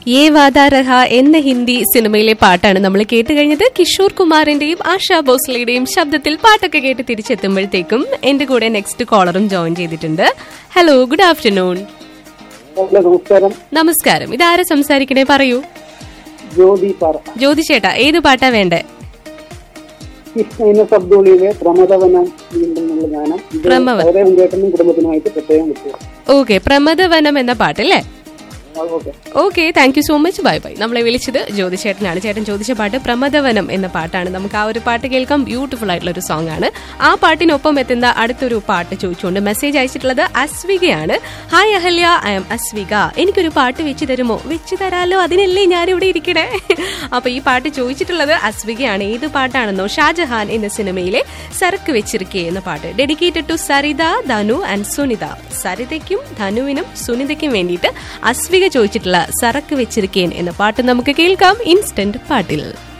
യേ വാദാ രഹാ എന്ന ഹിന്ദി സിനിമയിലെ പാട്ടാണ് നമ്മൾ കേട്ട് കഴിഞ്ഞത്. കിഷോർ കുമാറിന്റെയും ആശാ ഭോസ്ലെയുടെയും ശബ്ദത്തിൽ പാട്ടൊക്കെ കേട്ട് തിരിച്ചെത്തുമ്പോഴത്തേക്കും എന്റെ കൂടെ നെക്സ്റ്റ് കോളറും ജോയിൻ ചെയ്തിട്ടുണ്ട്. Hello, good afternoon. നമസ്കാരം. ഇതാരാ സംസാരിക്കണേ? പറയൂ. ജ്യോതി ചേട്ടാ, ഏത് പാട്ടാ വേണ്ടേ? ഓക്കെ, പ്രമദവനം എന്ന പാട്ടല്ലേ? Okay, thank you so much. Bye bye. നമ്മളെ വിളിച്ചത് ജ്യോതി ചേട്ടനാണ്. ചേട്ടൻ ചോദിച്ച പാട്ട് പ്രമദവനം എന്ന പാട്ടാണ്. നമുക്ക് ആ ഒരു പാട്ട് കേൾക്കാം. ബ്യൂട്ടിഫുൾ ആയിട്ടുള്ള ഒരു സോങ് ആണ്. ആ പാട്ടിനൊപ്പം എത്തുന്ന അടുത്തൊരു പാട്ട് ചോദിച്ചുകൊണ്ട് message അയച്ചിട്ടുള്ളത് അസ്വികയാണ്. Hi Ahalya, I M അസ്വിക. എനിക്കൊരു പാട്ട് വെച്ച് തരുമോ? വെച്ച് തരാലോ, അതിനല്ലേ ഞാനിവിടെ ഇരിക്കണേ. അപ്പൊ ഈ പാട്ട് ചോദിച്ചിട്ടുള്ളത് അസ്വികയാണ്. ഏത് പാട്ടാണെന്നോ? ഷാജഹാൻ എന്ന സിനിമയിലെ സരക്ക് വെച്ചിരിക്കേ എന്ന പാട്ട്. Dedicated to Saritha, Dhanu and Sunitha. സരിതയ്ക്കും ധനുവിനും സുനിതയ്ക്കും വേണ്ടിയിട്ട് അസ്വിക ചോദിച്ചിട്ടുള്ള സറക്ക് വെച്ചിരിക്കേൻ എന്ന പാട്ട് നമുക്ക് കേൾക്കാം ഇൻസ്റ്റന്റ് പാട്ടിൽ.